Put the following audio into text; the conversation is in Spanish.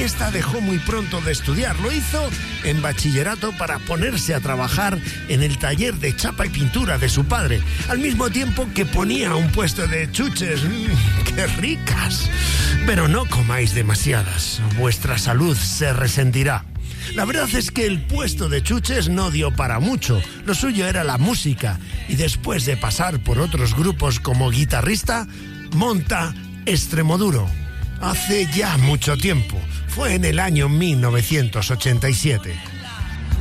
fiesta dejó muy pronto de estudiar. Lo hizo en bachillerato para ponerse a trabajar en el taller de chapa y pintura de su padre, al mismo tiempo que ponía un puesto de chuches. ¡Qué ricas! Pero no comáis demasiadas, vuestra salud se resentirá. La verdad es que el puesto de chuches no dio para mucho. Lo suyo era la música, y después de pasar por otros grupos como guitarrista, monta Extremoduro. Hace ya mucho tiempo, fue en el año 1987.